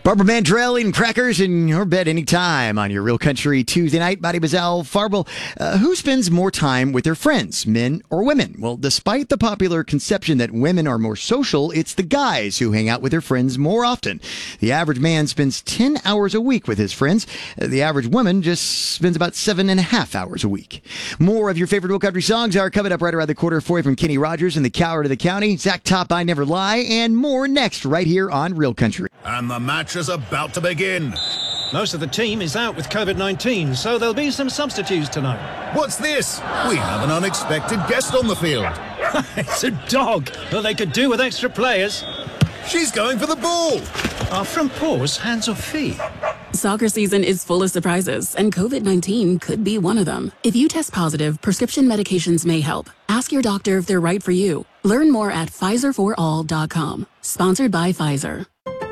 Barbara Mandrell eating crackers in your bed anytime on your Real Country Tuesday night. Body Bazell, Farble. Who spends more time with their friends, men or women? Well, despite the popular conception that women are more social, it's the guys who hang out with their friends more often. The average man spends 10 hours a week with his friends. The average woman just spends about 7.5 hours a week. More of your favorite Real Country songs are coming up right around the corner for you from Kenny Rogers and the Coward of the County, Zach Top, I Never Lie, and more next right here on Real Country. And the match is about to begin. Most of the team is out with COVID-19, so there'll be some substitutes tonight. What's this? We have an unexpected guest on the field. It's a dog. Well, they could do with extra players. She's going for the ball. Our front paws, hands or feet? Soccer season is full of surprises, and COVID-19 could be one of them. If you test positive, prescription medications may help. Ask your doctor if they're right for you. Learn more at PfizerForAll.com. Sponsored by Pfizer.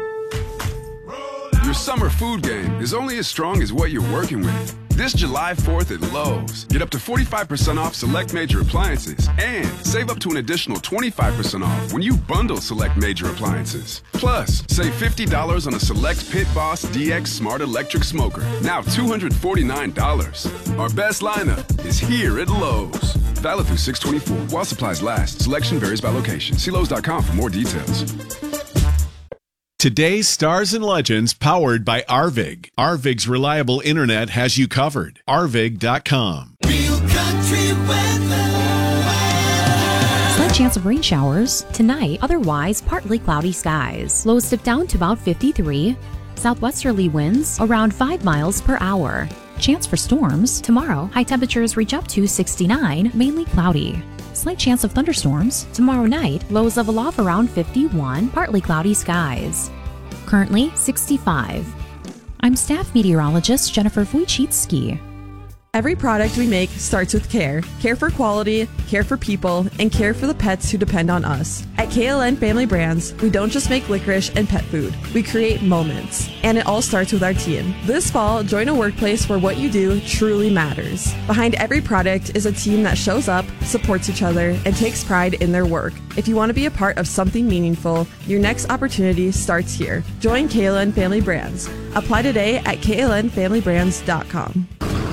Your summer food game is only as strong as what you're working with. This July 4th at Lowe's, get up to 45% off select major appliances and save up to an additional 25% off when you bundle select major appliances. Plus, save $50 on a select Pit Boss DX Smart Electric Smoker, now $249. Our best lineup is here at Lowe's. Valid through 6/24 while supplies last. Selection varies by location. See Lowe's.com for more details. Today's Stars and Legends powered by Arvig. Arvig's reliable internet has you covered. Arvig.com. Real Country weather. Slight chance of rain showers tonight, otherwise partly cloudy skies. Lows dip down to about 53. Southwesterly winds around 5 miles per hour. Chance for storms tomorrow. High temperatures reach up to 69, mainly cloudy. Slight chance of thunderstorms tomorrow night. Lows level off around 51, partly cloudy skies. Currently 65. I'm staff meteorologist Jennifer Wojcicki. Every product we make starts with care. Care for quality, care for people, and care for the pets who depend on us. At KLN Family Brands, we don't just make licorice and pet food. We create moments. And it all starts with our team. This fall, join a workplace where what you do truly matters. Behind every product is a team that shows up, supports each other, and takes pride in their work. If you want to be a part of something meaningful, your next opportunity starts here. Join KLN Family Brands. Apply today at klnfamilybrands.com.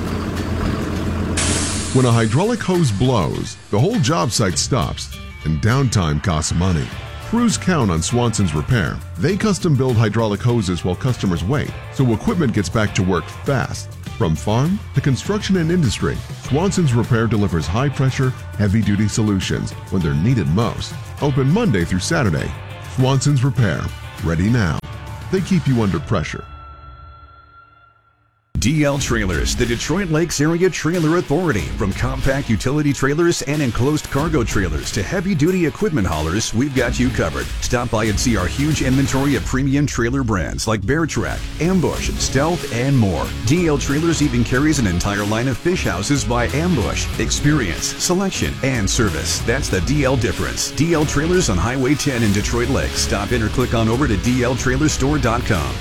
When a hydraulic hose blows, the whole job site stops, and downtime costs money. Crews count on Swanson's Repair. They custom build hydraulic hoses while customers wait, so equipment gets back to work fast. From farm to construction and industry, Swanson's Repair delivers high-pressure, heavy-duty solutions when they're needed most. Open Monday through Saturday. Swanson's Repair. Ready now. They keep you under pressure. DL Trailers, the Detroit Lakes Area Trailer Authority. From compact utility trailers and enclosed cargo trailers to heavy-duty equipment haulers, we've got you covered. Stop by and see our huge inventory of premium trailer brands like Bear Track, Ambush, Stealth, and more. DL Trailers even carries an entire line of fish houses by Ambush. Experience, selection, and service. That's the DL difference. DL Trailers on Highway 10 in Detroit Lakes. Stop in or click on over to dltrailerstore.com.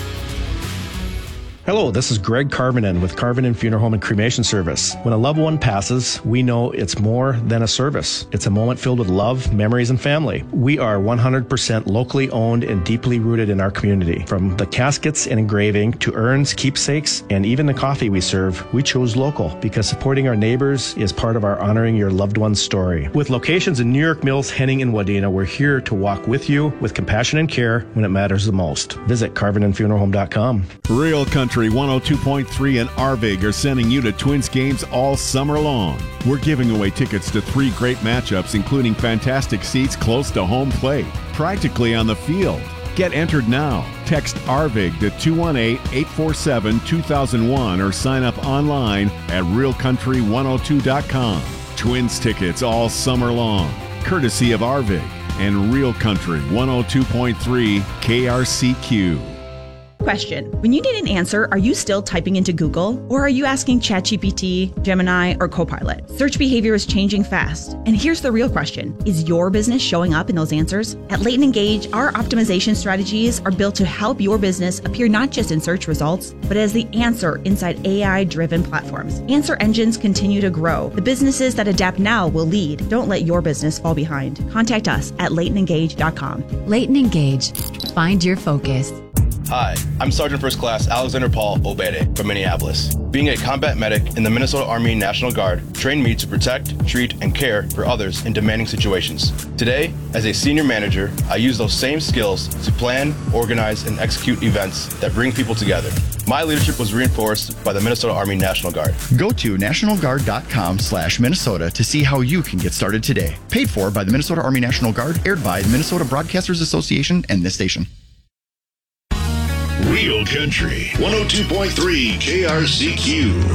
Hello, this is Greg Carvinen with Carvinen Funeral Home and Cremation Service. When a loved one passes, we know it's more than a service. It's a moment filled with love, memories, and family. We are 100% locally owned and deeply rooted in our community. From the caskets and engraving to urns, keepsakes, and even the coffee we serve, we chose local because supporting our neighbors is part of our honoring your loved one's story. With locations in New York Mills, Henning, and Wadena, we're here to walk with you with compassion and care when it matters the most. Visit CarvinandFuneralHome.com. Real Country 102.3 and Arvig are sending you to Twins games all summer long. We're giving away tickets to 3 great matchups, including fantastic seats close to home plate, practically on the field. Get entered now. Text Arvig to 218-847-2001 or sign up online at realcountry102.com. Twins tickets all summer long, courtesy of Arvig and Real Country 102.3 KRCQ. Question. When you need an answer, are you still typing into Google? Or are you asking ChatGPT, Gemini, or Copilot? Search behavior is changing fast. And here's the real question. Is your business showing up in those answers? At Leighton Engage, our optimization strategies are built to help your business appear not just in search results, but as the answer inside AI-driven platforms. Answer engines continue to grow. The businesses that adapt now will lead. Don't let your business fall behind. Contact us at LeightonEngage.com. Leighton Engage. Find your focus. Hi, I'm Sergeant First Class Alexander Paul Obede from Minneapolis. Being a combat medic in the Minnesota Army National Guard trained me to protect, treat, and care for others in demanding situations. Today, as a senior manager, I use those same skills to plan, organize, and execute events that bring people together. My leadership was reinforced by the Minnesota Army National Guard. Go to nationalguard.com/Minnesota to see how you can get started today. Paid for by the Minnesota Army National Guard, aired by the Minnesota Broadcasters Association and this station. Real Country 102.3 KRCQ.